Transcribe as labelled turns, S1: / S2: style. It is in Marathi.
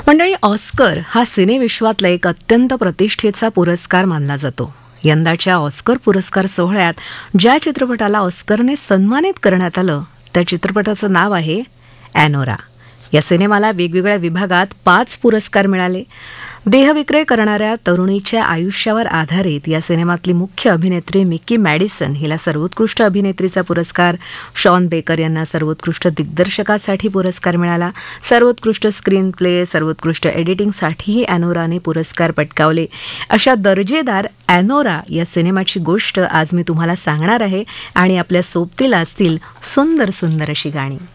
S1: मंडळी, ऑस्कर हा सिनेविश्वातला एक अत्यंत प्रतिष्ठेचा पुरस्कार मानला जातो. यंदाच्या ऑस्कर पुरस्कार सोहळ्यात ज्या चित्रपटाला ऑस्करने सन्मानित करण्यात आलं त्या चित्रपटाचं नाव आहे ॲनोरा. या सिनेमाला वेगवेगळ्या विभागात 5 पुरस्कार मिळाले. देहविक्रय करणाऱ्या तरुणीच्या आयुष्यावर आधारित या सिनेमातली मुख्य अभिनेत्री मिकी मॅडिसन हिला सर्वोत्कृष्ट अभिनेत्रीचा पुरस्कार, शॉन बेकर यांना सर्वोत्कृष्ट दिग्दर्शकासाठी पुरस्कार मिळाला. सर्वोत्कृष्ट स्क्रीन प्ले, सर्वोत्कृष्ट एडिटिंगसाठीही ॲनोराने पुरस्कार पटकावले. अशा दर्जेदार ॲनोरा या सिनेमाची गोष्ट आज मी तुम्हाला सांगणार आहे आणि आपल्या सोबतीला असतील सुंदर सुंदर अशी गाणी.